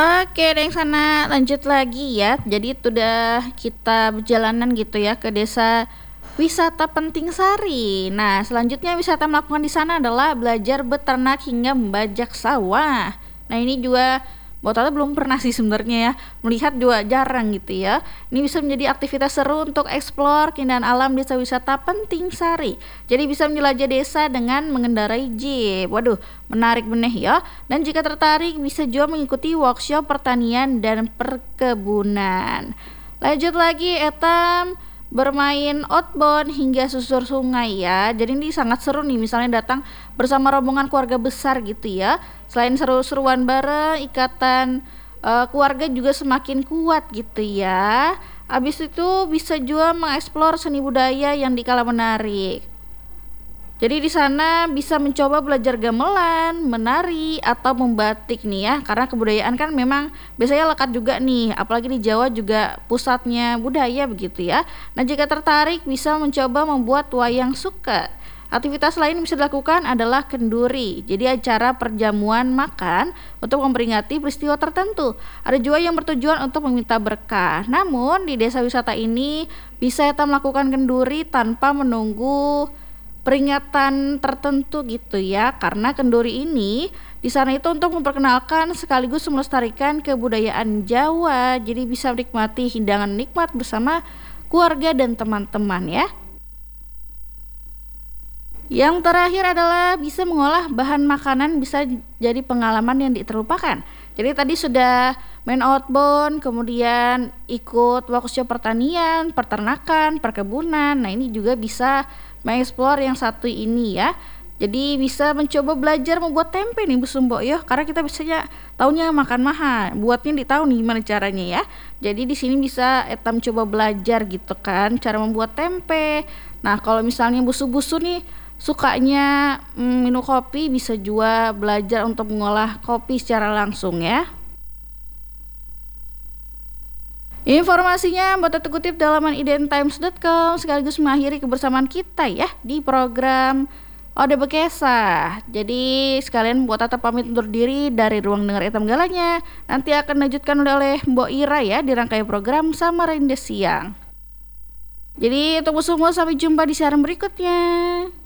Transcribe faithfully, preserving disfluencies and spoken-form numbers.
Oke deh sana lanjut lagi ya. Jadi itu udah kita perjalanan gitu ya ke desa wisata Penting Sari. Nah, selanjutnya wisata melakukan di sana adalah belajar beternak hingga membajak sawah. Nah, ini juga buat Tata belum pernah sih sebenarnya ya melihat juga jarang gitu ya. Ini bisa menjadi aktivitas seru untuk eksplor keindahan alam desa wisata Penting Sari. Jadi bisa menjelajah desa dengan mengendarai jeep. Waduh, menarik benih ya. Dan jika tertarik bisa juga mengikuti workshop pertanian dan perkebunan. Lanjut lagi etam bermain outbound hingga susur sungai ya. Jadi ini sangat seru nih misalnya datang bersama rombongan keluarga besar gitu ya. Selain seru-seruan bareng, ikatan eh, keluarga juga semakin kuat gitu ya. Habis itu bisa juga mengeksplor seni budaya yang dikala menarik. Jadi di sana bisa mencoba belajar gamelan, menari, atau membatik nih ya. Karena kebudayaan kan memang biasanya lekat juga nih. Apalagi di Jawa juga pusatnya budaya begitu ya. Nah jika tertarik bisa mencoba membuat wayang suket. Aktivitas lain yang bisa dilakukan adalah kenduri. Jadi acara perjamuan makan untuk memperingati peristiwa tertentu. Ada juga yang bertujuan untuk meminta berkah. Namun di desa wisata ini bisa kita melakukan kenduri tanpa menunggu peringatan tertentu gitu ya, karena kenduri ini di sana itu untuk memperkenalkan sekaligus melestarikan kebudayaan Jawa, jadi bisa menikmati hidangan nikmat bersama keluarga dan teman-teman ya. Yang terakhir adalah bisa mengolah bahan makanan, bisa jadi pengalaman yang tak terlupakan. Jadi tadi sudah main outbound, kemudian ikut workshop pertanian, peternakan, perkebunan. Nah ini juga bisa mengeksplor yang satu ini ya. Jadi bisa mencoba belajar membuat tempe nih Bu Sumbo ya, karena kita biasanya taunya makan mahal, buatnya di tahu nih gimana caranya ya. Jadi di sini bisa etam coba belajar gitu kan, cara membuat tempe. Nah kalau misalnya busu-busu nih sukanya mm, minum kopi, bisa juga belajar untuk mengolah kopi secara langsung ya. Informasinya buat kutip dalaman identimes dot com sekaligus mengakhiri kebersamaan kita ya di program Ode Bekesah. Jadi sekalian buat Tata pamit undur diri dari ruang dengar Etam Galanya. Nanti akan dilanjutkan oleh Mbok Ira ya di rangkaian program Samarinda Siang. Jadi untuk semua sampai jumpa di siaran berikutnya.